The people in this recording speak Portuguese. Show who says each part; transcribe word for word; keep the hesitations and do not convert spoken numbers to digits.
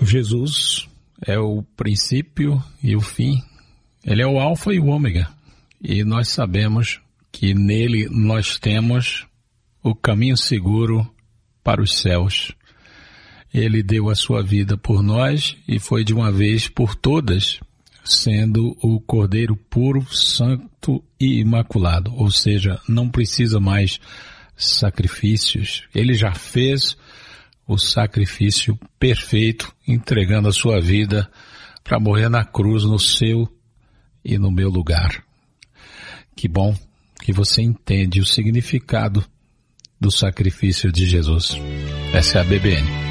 Speaker 1: Jesus é o princípio e o fim. Ele é o alfa e o ômega. E nós sabemos que nele nós temos o caminho seguro para os céus. Ele deu a sua vida por nós e foi de uma vez por todas, sendo o Cordeiro puro, santo e imaculado. Ou seja, não precisa mais sacrifícios. Ele já fez o sacrifício perfeito, entregando a sua vida para morrer na cruz no seu e no meu lugar. Que bom que você entende o significado do sacrifício de Jesus. Essa é a B B N.